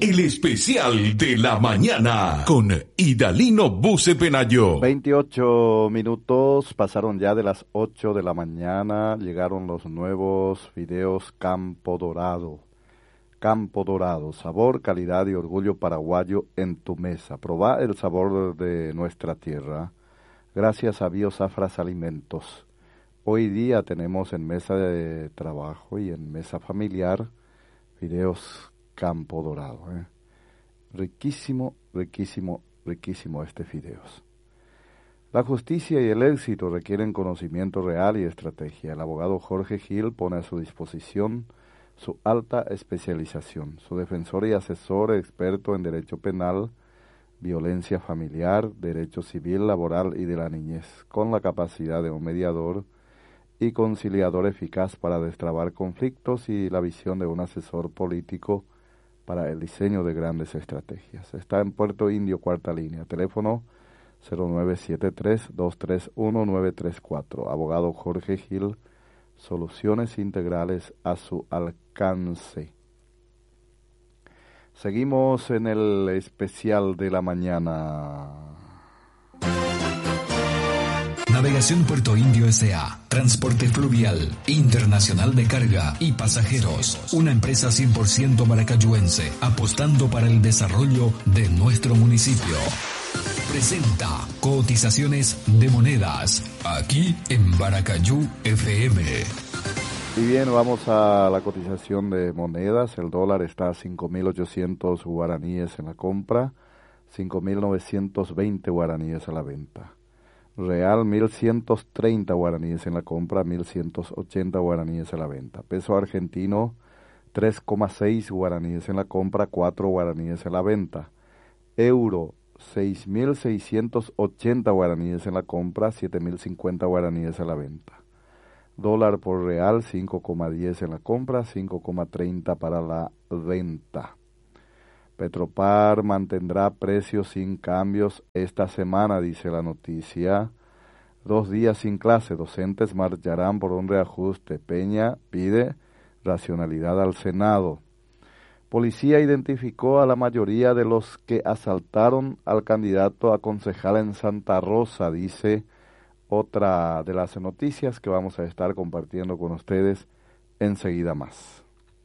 el especial de la mañana con Idalino Buce Penayo. 28 minutos pasaron ya de las 8 de la mañana. Llegaron los nuevos videos Campo Dorado. Campo Dorado, sabor, calidad y orgullo paraguayo en tu mesa. Probá el sabor de nuestra tierra gracias a Biosafras Alimentos. Hoy día tenemos en mesa de trabajo y en mesa familiar videos Campo Dorado. Riquísimo, riquísimo, riquísimo este fideos. La justicia y el éxito requieren conocimiento real y estrategia. El abogado Jorge Gil pone a su disposición su alta especialización. Su defensor y asesor experto en derecho penal, violencia familiar, derecho civil, laboral y de la niñez, con la capacidad de un mediador y conciliador eficaz para destrabar conflictos y la visión de un asesor político para el diseño de grandes estrategias. Está en Puerto Indio, cuarta línea, teléfono 0973-231-934. Abogado Jorge Gil, soluciones integrales a su alcance. Seguimos en el especial de la mañana. Navegación Puerto Indio S.A. Transporte fluvial, internacional de carga y pasajeros. Una empresa 100% maracayuense, apostando para el desarrollo de nuestro municipio. Presenta cotizaciones de monedas, aquí en Baracayú FM. Y bien, vamos a la cotización de monedas. El dólar está a 5.800 guaraníes en la compra, 5.920 guaraníes a la venta. Real 1.130 guaraníes en la compra, 1.180 guaraníes a la venta. Peso argentino 3,6 guaraníes en la compra, 4 guaraníes a la venta. Euro 6.680 guaraníes en la compra, 7.050 guaraníes a la venta. Dólar por real 5,10 en la compra, 5,30 para la venta. Petropar mantendrá precios sin cambios esta semana, dice la noticia. 2 días sin clase, docentes marcharán por un reajuste. Peña pide racionalidad al Senado. Policía identificó a la mayoría de los que asaltaron al candidato a concejal en Santa Rosa, dice otra de las noticias que vamos a estar compartiendo con ustedes enseguida más.